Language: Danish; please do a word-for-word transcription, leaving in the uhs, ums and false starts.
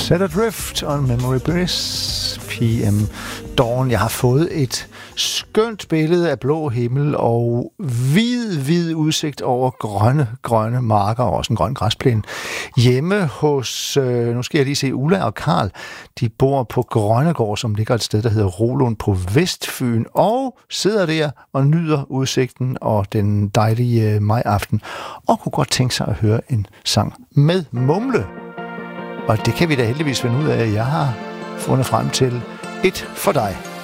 Set Adrift on Memory Bliss, P M Dawn. Jeg har fået et skønt billede af blå himmel og hvid, hvid udsigt over grønne, grønne marker og også en grøn græsplæne. Hjemme hos, øh, nu skal jeg lige se, Ulla og Karl, de bor på Grønnegård, som ligger et sted, der hedder Rolund på Vestfyn, og sidder der og nyder udsigten og den dejlige majaften, og kunne godt tænke sig at høre en sang med mumle. Og det kan vi da heldigvis finde ud af, at jeg har fundet frem til et for dig.